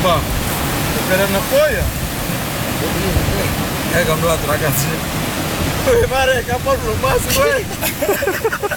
Ma, per una poia? Cambiato ragazzi. Pare che ha fatto un passo,